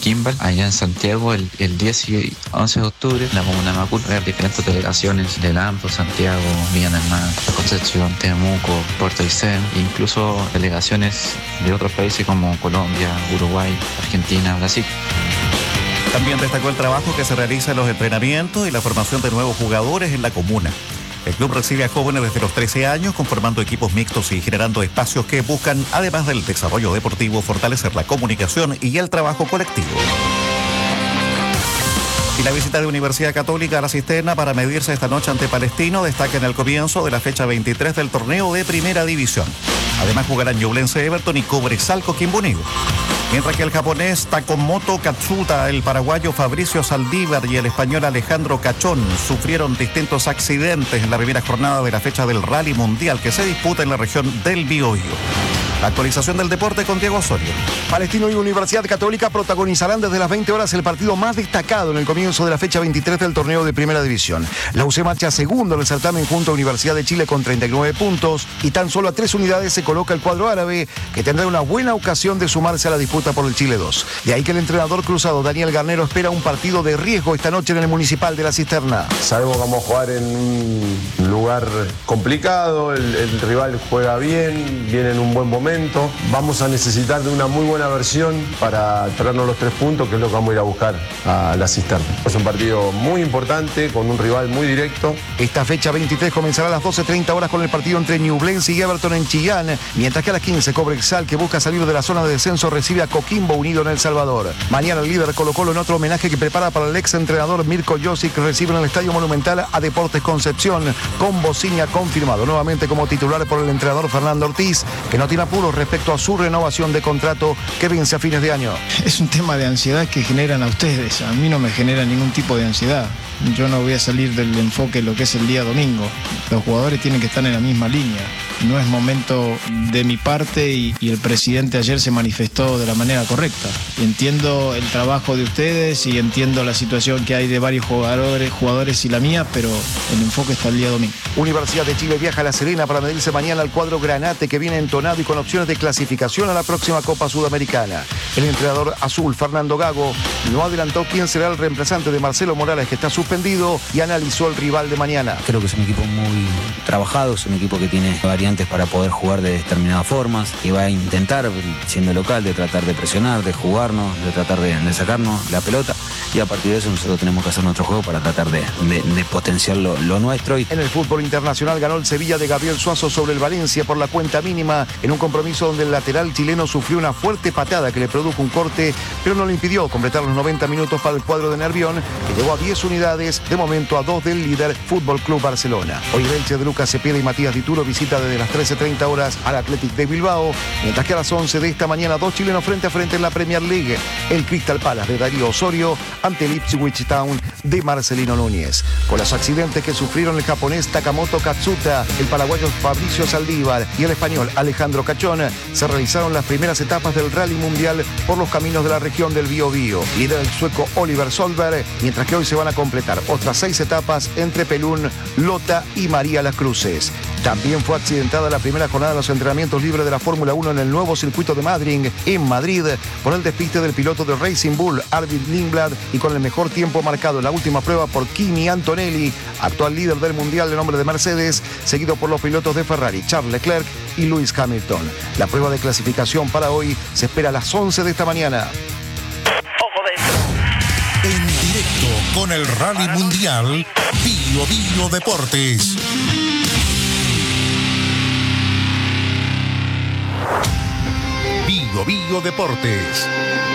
Kimball, allá en Santiago, el 10 y 11 de octubre, en la comuna de Macul, hay diferentes delegaciones de Lampo, Santiago, Villa del Mar, Concepción, Temuco, Puerto Aysén, e incluso delegaciones de otros países como Colombia, Uruguay, Argentina, Brasil. También destacó el trabajo que se realiza en los entrenamientos y la formación de nuevos jugadores en la comuna. El club recibe a jóvenes desde los 13 años, conformando equipos mixtos y generando espacios que buscan, además del desarrollo deportivo, fortalecer la comunicación y el trabajo colectivo. Y la visita de Universidad Católica a la Cisterna para medirse esta noche ante Palestino destaca en el comienzo de la fecha 23 del torneo de Primera División. Además jugarán Ñublense Everton y Cobresal Coquimbo Unido. Mientras que el japonés Takemoto Katsuta, el paraguayo Fabricio Saldívar y el español Alejandro Cachón sufrieron distintos accidentes en la primera jornada de la fecha del Rally Mundial que se disputa en la región del Biobío. La actualización del deporte con Diego Osorio. Palestino y Universidad Católica protagonizarán desde las 20 horas el partido más destacado en el comienzo de la fecha 23 del torneo de Primera División. La UC marcha segundo en el certamen junto a Universidad de Chile con 39 puntos y tan solo a 3 unidades se coloca el cuadro árabe, que tendrá una buena ocasión de sumarse a la disputa por el Chile 2. De ahí que el entrenador cruzado Daniel Garnero espera un partido de riesgo esta noche en el Municipal de la Cisterna. Sabemos que vamos a jugar en un lugar complicado, el rival juega bien, viene en un buen momento. Vamos a necesitar de una muy buena versión para traernos los 3 puntos, que es lo que vamos a ir a buscar a la Cisterna. Es un partido muy importante, con un rival muy directo. Esta fecha 23 comenzará a las 12:30 horas con el partido entre Ñublense y Everton en Chillán, mientras que a las 15 Cobresal, que busca salir de la zona de descenso, recibe a Coquimbo Unido en El Salvador. Mañana el líder Colo-Colo, en otro homenaje que prepara para el ex entrenador Mirko Josic, recibe en el Estadio Monumental a Deportes Concepción, con Bociña confirmado nuevamente como titular por el entrenador Fernando Ortiz, que no tiene apuros respecto a su renovación de contrato que vence a fines de año. Es un tema de ansiedad que generan a ustedes. A mí no me genera ningún tipo de ansiedad. Yo no voy a salir del enfoque lo que es el día domingo. Los jugadores tienen que estar en la misma línea. No es momento de mi parte y el presidente ayer se manifestó de la manera correcta. Entiendo el trabajo de ustedes y entiendo la situación que hay de varios jugadores y la mía, pero el enfoque está el día domingo. Universidad de Chile viaja a La Serena para medirse mañana al cuadro Granate, que viene entonado y con opciones de clasificación a la próxima Copa Sudamericana. El entrenador azul, Fernando Gago, no adelantó quién será el reemplazante de Marcelo Morales, que está suspendido, y analizó el rival de mañana. Creo que es un equipo muy trabajado, es un equipo que tiene variantes para poder jugar de determinadas formas y va a intentar, siendo local, de tratar de presionar, de jugarnos, de tratar de sacarnos la pelota, y a partir de eso nosotros tenemos que hacer nuestro juego para tratar de potenciar lo nuestro. En el fútbol internacional ganó el Sevilla de Gabriel Suazo sobre el Valencia por la cuenta mínima, en un compromiso donde el lateral chileno sufrió una fuerte patada que le produjo un corte, pero no le impidió completar los 90 minutos para el cuadro de Nervión, que llegó a 10 unidades, de momento a 2 del líder Fútbol Club Barcelona. Hoy el Elche de Lucas Cepeda y Matías Dituro visita desde las 13:30 horas al Athletic de Bilbao, mientras que a las 11 de esta mañana 2 chilenos frente a frente en la Premier League. El Crystal Palace de Darío Osorio ante el Ipswich Town de Marcelino Núñez. Con los accidentes que sufrieron el japonés Takemoto Katsuta, el paraguayo Fabricio Saldívar y el español Alejandro Cachón, se realizaron las primeras etapas del Rally Mundial por los caminos de la región del Biobío. Líder el sueco Oliver Solberg, mientras que hoy se van a completar otras 6 etapas entre Pelún, Lota y María Las Cruces. También fue accidentada la primera jornada de los entrenamientos libres de la Fórmula 1 en el nuevo circuito de Madrid, en Madrid, por el despiste del piloto de Racing Bull, Arvid Lindblad, y con el mejor tiempo marcado en la última prueba por Kimi Antonelli, actual líder del Mundial de nombre de Mercedes, seguido por los pilotos de Ferrari, Charles Leclerc y Lewis Hamilton. La prueba de clasificación para hoy se espera a las 11 de esta mañana. En directo con el Rally Mundial, Biobío Deportes. Biobío Deportes.